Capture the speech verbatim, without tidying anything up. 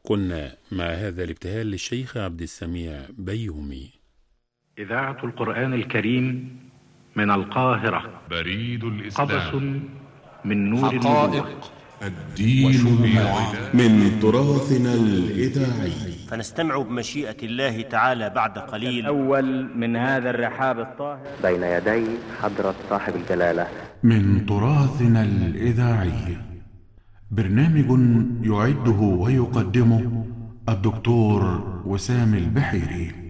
كنا مع هذا الابتهال للشيخ عبد السميع بيومي. إذاعة القرآن الكريم من القاهرة. بريد الإسلام. قبس من نور حقائق الدين من تراثنا الإذاعي. فنستمع بمشيئة الله تعالى بعد قليل الأول من هذا الرحاب الطاهر بين يدي حضرة صاحب الجلالة من تراثنا الإذاعي، برنامج يعده ويقدمه الدكتور وسام البحيري.